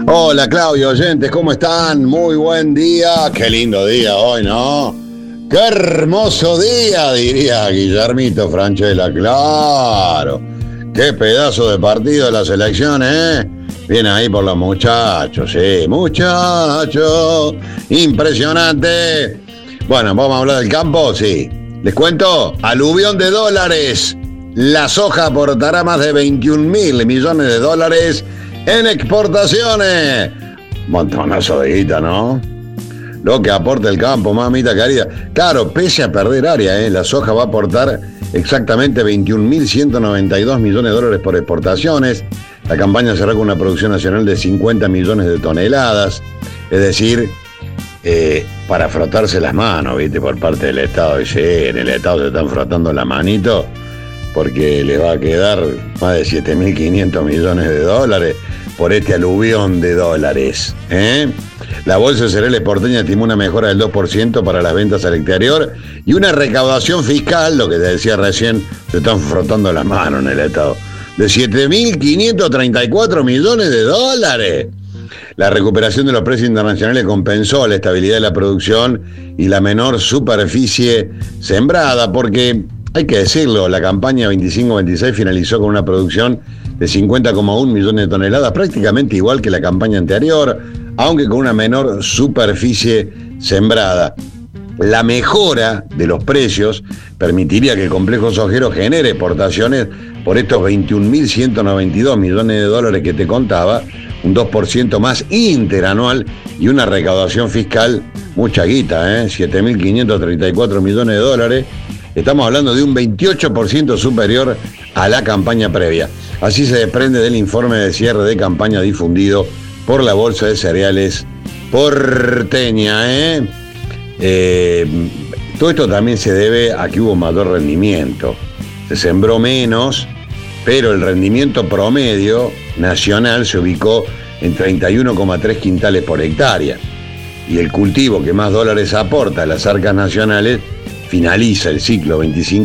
Hola Claudio, oyentes, ¿cómo están? Muy buen día, qué lindo día hoy, ¿no? Qué hermoso día, diría Guillermito Francella, claro. Qué pedazo de partido de la selección, ¿eh? Viene ahí por los muchachos, sí, muchachos, impresionante. Bueno, ¿vamos a hablar del campo? Sí. Les cuento, aluvión de dólares. La soja aportará más de 21.000 millones de dólares en exportaciones. Montonazo de guita, ¿no? Lo que aporta el campo, mamita querida. Claro, pese a perder área, la soja va a aportar exactamente 21.192 millones de dólares por exportaciones. La campaña cerró con una producción nacional de 50 millones de toneladas. Es decir, para frotarse las manos, ¿viste? Por parte del Estado. Y sí, en el Estado se están frotando la manito porque les va a quedar más de 7.500 millones de dólares por este aluvión de dólares. La Bolsa de Cereales porteña estimó una mejora del 2% para las ventas al exterior y una recaudación fiscal, lo que te decía recién, se están frotando las manos en el Estado, de 7.534 millones de dólares. La recuperación de los precios internacionales compensó la estabilidad de la producción y la menor superficie sembrada, porque, hay que decirlo, la campaña 25-26 finalizó con una producción de 50,1 millones de toneladas, prácticamente igual que la campaña anterior, aunque con una menor superficie sembrada. La mejora de los precios permitiría que el complejo sojero genere exportaciones por estos 21.192 millones de dólares que te contaba, un 2% más interanual y una recaudación fiscal, mucha guita, 7.534 millones de dólares. Estamos hablando de un 28% superior a la campaña previa. Así se desprende del informe de cierre de campaña difundido por la Bolsa de Cereales porteña. Todo esto también se debe a que hubo mayor rendimiento. Se sembró menos, pero el rendimiento promedio nacional se ubicó en 31,3 quintales por hectárea. Y el cultivo que más dólares aporta a las arcas nacionales finaliza el ciclo 25